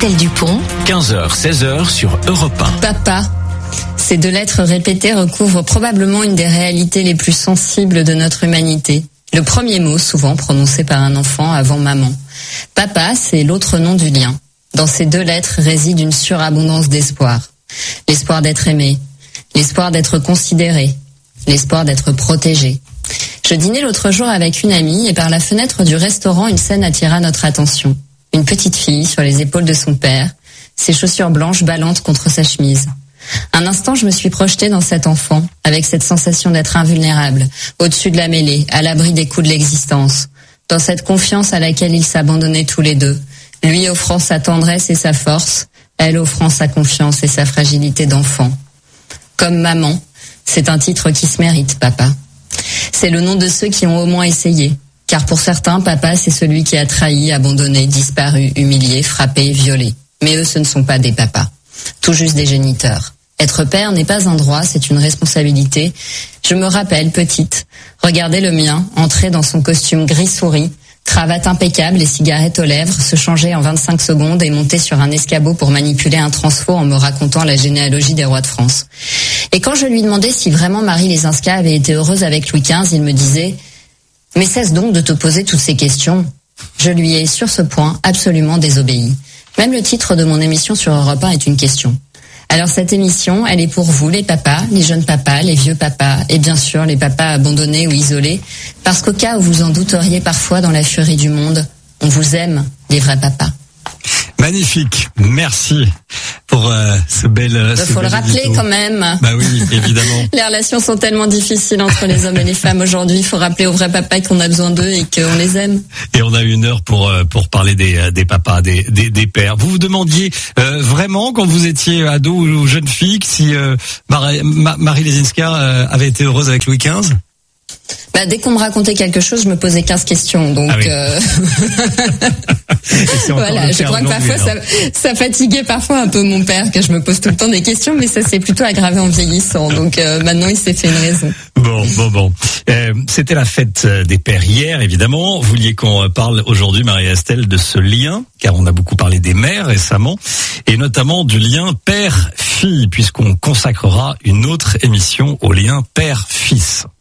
Estelle Dupont. 15h, 16h sur Europe 1. Papa. Ces deux lettres répétées recouvrent probablement une des réalités les plus sensibles de notre humanité. Le premier mot souvent prononcé par un enfant avant maman. Papa, c'est l'autre nom du lien. Dans ces deux lettres réside une surabondance d'espoir. L'espoir d'être aimé, l'espoir d'être considéré, l'espoir d'être protégé. Je dînais l'autre jour avec une amie et par la fenêtre du restaurant, une scène attira notre attention. Une petite fille sur les épaules de son père, ses chaussures blanches ballantes contre sa chemise. Un instant, je me suis projetée dans cet enfant, avec cette sensation d'être invulnérable, au-dessus de la mêlée, à l'abri des coups de l'existence, dans cette confiance à laquelle ils s'abandonnaient tous les deux, lui offrant sa tendresse et sa force, elle offrant sa confiance et sa fragilité d'enfant. Comme maman, c'est un titre qui se mérite, papa. C'est le nom de ceux qui ont au moins essayé. Car pour certains, papa, c'est celui qui a trahi, abandonné, disparu, humilié, frappé, violé. Mais eux, ce ne sont pas des papas. Tout juste des géniteurs. Être père n'est pas un droit, c'est une responsabilité. Je me rappelle, petite, regarder le mien, entrer dans son costume gris souris, cravate impeccable et cigarette aux lèvres, se changer en 25 secondes et monter sur un escabeau pour manipuler un transfo en me racontant la généalogie des rois de France. Et quand je lui demandais si vraiment Marie Lesinska avait été heureuse avec Louis XV, il me disait « Mais cesse donc de te poser toutes ces questions ». Je lui ai, sur ce point, absolument désobéi. Même le titre de mon émission sur Europe 1 est une question. Alors cette émission, elle est pour vous, les papas, les jeunes papas, les vieux papas, et bien sûr les papas abandonnés ou isolés, parce qu'au cas où vous en douteriez parfois dans la furie du monde, on vous aime, les vrais papas. Magnifique, merci pour ce bel. Il faut le rappeler quand même. Bah oui, évidemment. Les relations sont tellement difficiles entre les hommes et les femmes aujourd'hui. Il faut rappeler aux vrais papas qu'on a besoin d'eux et qu'on les aime. Et on a une heure pour parler des papas, des pères. Vous vous demandiez vraiment quand vous étiez ado ou jeune fille si Marie Lesinska avait été heureuse avec Louis XV? Bah, dès qu'on me racontait quelque chose, je me posais 15 questions. Donc, voilà, je crois que parfois ça fatiguait parfois un peu mon père, que je me pose tout le temps des questions, mais ça s'est plutôt aggravé en vieillissant. Donc maintenant, il s'est fait une raison. Bon. C'était la fête des pères hier, évidemment. Vous vouliez qu'on parle aujourd'hui, Marie-Estelle, de ce lien, car on a beaucoup parlé des mères récemment, et notamment du lien père-fille, puisqu'on consacrera une autre émission au lien père-fils.